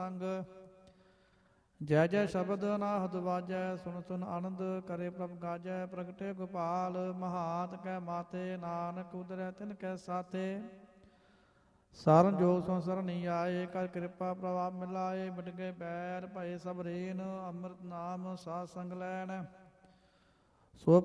ਸੰਗ। ਜੈ ਜੈ ਸ਼ਬਦ ਅਨਾਹਤ ਵਾਜੈ, ਸੁਨ ਸੁਨ ਆਨੰਦ ਕਰੇ ਪ੍ਰਭ ਗਾਜੈ। ਪ੍ਰਗਟੇ ਗੋਪਾਲ ਮਹਾਤ ਕੈ ਮਾਤੇ, ਨਾਨਕ ਉਦਰੈ ਤਿਨ ਕੈ ਸਾਥੇ। ਸਾਰਨ ਜੋ ਸੋ ਸਰਣੀ ਆਏ, ਕਰ ਕਿਰਪਾ ਪ੍ਰਭਾਵ ਮਿਲਾਏ। ਮਿਟ ਗਏ ਬੈਰ ਭਏ ਸਭ ਰੇਨ, ਅੰਮ੍ਰਿਤ ਨਾਮ ਸਾਧ ਸੰਗ ਲੈਣ। ਸੋ